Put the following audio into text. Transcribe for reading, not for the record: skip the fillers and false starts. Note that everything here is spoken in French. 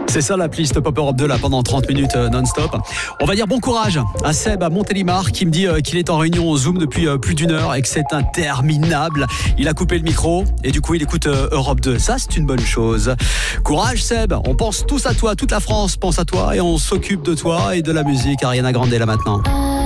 C'est ça la playlist Pop Europe 2 là pendant 30 minutes non-stop. On va dire bon courage à Seb à Montélimar qui me dit qu'il est en réunion Zoom depuis plus d'une heure et que c'est interminable. Il a coupé le micro et du coup il écoute Europe 2. Ça c'est une bonne chose. Courage Seb, on pense tous à toi, toute la France pense à toi et on s'occupe de toi et de la musique. Ariana Grande est là maintenant.